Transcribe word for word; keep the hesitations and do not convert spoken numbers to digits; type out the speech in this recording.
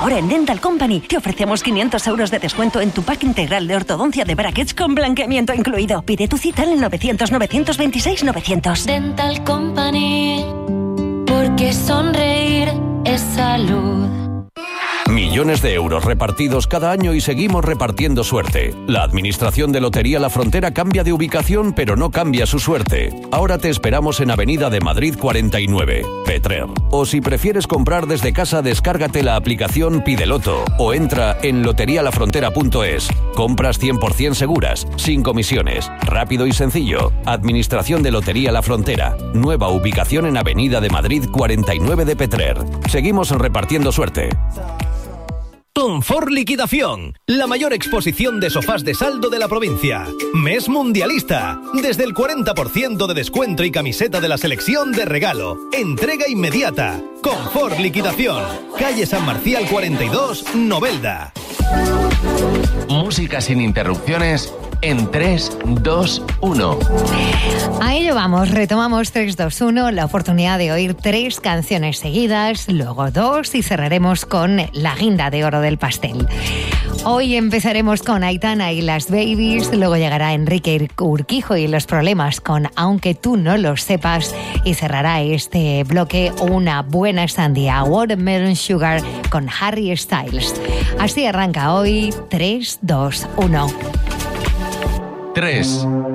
Ahora en Dental Company te ofrecemos quinientos euros de descuento en tu pack integral de ortodoncia de brackets con blanqueamiento incluido. Pide tu cita en el novecientos, novecientos veintiséis, novecientos. Dental Company, porque sonreír es salud. Millones de euros repartidos cada año y seguimos repartiendo suerte. La Administración de Lotería La Frontera cambia de ubicación, pero no cambia su suerte. Ahora te esperamos en Avenida de Madrid cuarenta y nueve, Petrer. O si prefieres comprar desde casa, descárgate la aplicación Pideloto o entra en lotería la frontera punto es. Compras cien por ciento seguras, sin comisiones, rápido y sencillo. Administración de Lotería La Frontera. Nueva ubicación en Avenida de Madrid cuarenta y nueve de Petrer. Seguimos repartiendo suerte. Confort Liquidación, la mayor exposición de sofás de saldo de la provincia. Mes mundialista, desde el cuarenta por ciento de descuento y camiseta de la selección de regalo. Entrega inmediata. Confort Liquidación, calle San Marcial cuarenta y dos, Novelda. Música sin interrupciones en tres, dos, uno. A ello vamos, retomamos tres, dos, uno, la oportunidad de oír tres canciones seguidas, luego dos y cerraremos con la guinda de oro del pastel. Hoy empezaremos con Aitana y las Babies, luego llegará Enrique Urquijo y los problemas con Aunque tú no lo sepas y cerrará este bloque una buena sandía, Watermelon Sugar con Harry Styles. Así arranca hoy tres, dos, uno. tres,